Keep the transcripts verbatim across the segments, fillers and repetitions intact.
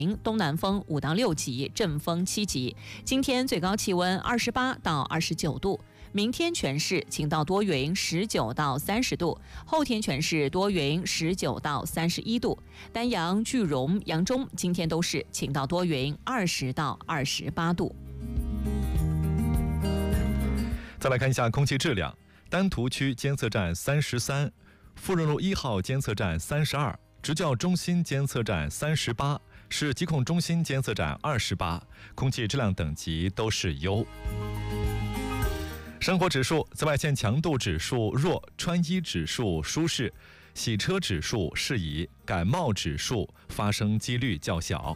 东南风五到六级，阵风七级。今天最高气温二十八到二十九度，明天全市晴到多云，十九到三十度；后天全市多云，十九到三十一度。丹阳、句容、扬中今天都是晴到多云，二十到二十八度。 再来看一下空气质量，丹徒区监测站三十三，富润路一号监测站三十二，职教中心监测站三十八，市疾控中心监测站二十八，空气质量等级都是优。生活指数，紫外线强度指数弱，穿衣指数舒适，洗车指数适宜，感冒指数发生几率较小。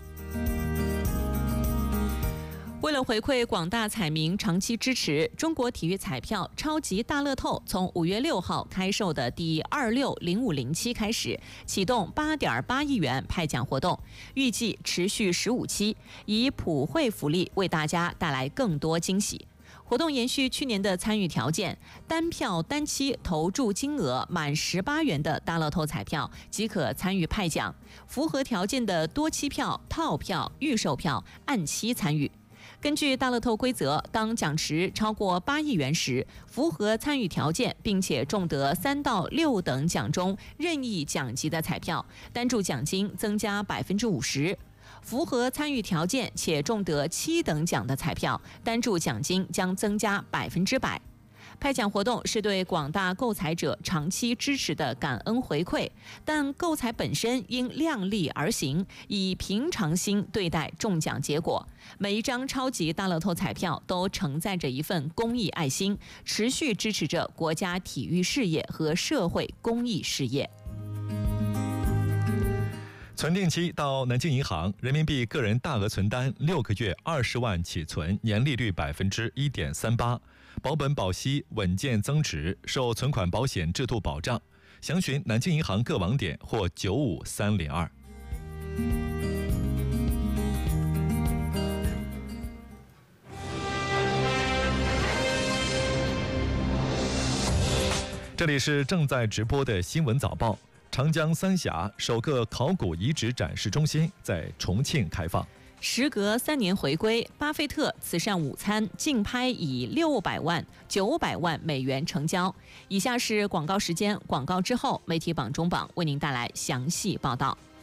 为了回馈广大彩民长期支持，中国体育彩票超级大乐透从五月六号开售的第二六零五零期开始，启动八点八亿元派奖活动，预计持续十五期，以普惠福利为大家带来更多惊喜。活动延续去年的参与条件，单票单期投注金额满十八元的大乐透彩票即可参与派奖，符合条件的多期票、套票、预售票按期参与。根据大乐透规则，当奖池超过八亿元时，符合参与条件并且中得三到六等奖中任意奖级的彩票，单注奖金增加百分之五十；符合参与条件且中得七等奖的彩票，单注奖金将增加百分之百。派奖活动是对广大购彩者长期支持的感恩回馈，但购彩本身应量力而行，以平常心对待中奖结果。每一张超级大乐透彩票都承载着一份公益爱心，持续支持着国家体育事业和社会公益事业。 存定期到南京银行，人民币个人大额存单六个月二十万起存，年利率百分之一点三八，保本保息，稳健增值，受存款保险制度保障。详询南京银行各网点或九五三零二。这里是正在直播的新闻早报。长江三峡首个考古遗址展示中心在重庆开放。 时隔三年回归，巴菲特慈善午餐竞拍以六百万、九百万美元成交。以下是广告时间，广告之后，媒体榜中榜为您带来详细报道。